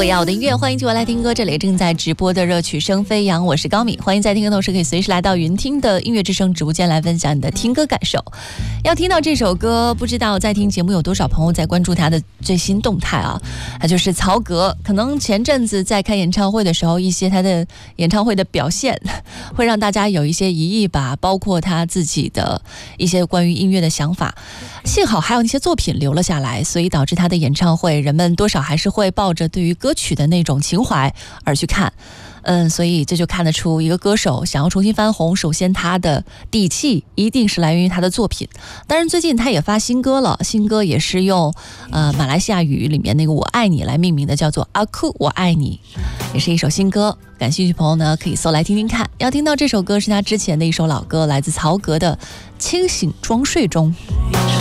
我要我的音乐，欢迎继续来听歌，这里正在直播的热曲声飞扬，我是高敏，欢迎在听歌同时可以随时来到云听的音乐之声直播间来分享你的听歌感受。要听到这首歌，不知道在听节目有多少朋友在关注他的最新动态啊？他就是曹格，可能前阵子在开演唱会的时候，一些他的演唱会的表现会让大家有一些疑义吧，包括他自己的一些关于音乐的想法。幸好还有那些作品留了下来，所以导致他的演唱会人们多少还是会抱着对于歌曲的那种情怀而去看。所以这就看得出一个歌手想要重新翻红，首先他的底气一定是来源于他的作品。当然最近他也发新歌了，新歌也是用马来西亚语里面那个我爱你来命名的，叫做阿库我爱你，也是一首新歌，感兴趣的朋友呢可以搜来听听看。要听到这首歌是他之前的一首老歌，来自曹格的清醒装睡中。